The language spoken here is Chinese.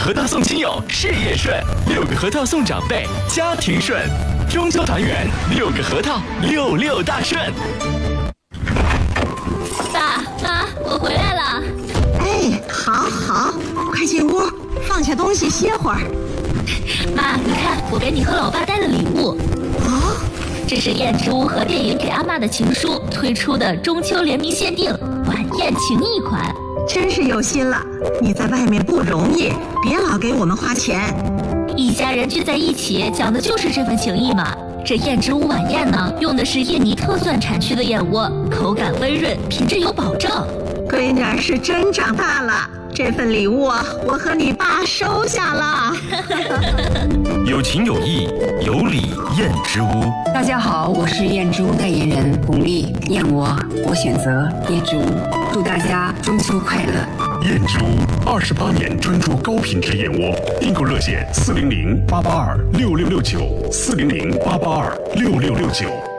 核桃送亲友，事业顺；6个核桃送长辈，家庭顺。中秋团圆，6个核桃，66大顺。 爸妈，我回来了。 哎，好，快进屋，放下东西歇会儿。 妈，你看，我给你和老爸带了礼物。 哦， 这是燕之屋和电影给阿嬷的情书推出的中秋联名限定晚宴情谊款。 真是有心了，你在外面不容易，别老给我们花钱。 一家人聚在一起，讲的就是这份情谊嘛。这燕之屋晚宴呢，用的是印尼特蒜产区的燕窝，口感温润，品质有保证。 闺女儿是真长大了，这份礼物我和你爸收下了。 有情有义，有礼燕之屋。 大家好，我是燕之屋代言人巩俐，燕窝我选择燕之屋，祝大家中秋快乐。 燕之屋28年专注高品质燕窝，订购热线400-882-6669，400-882-6669。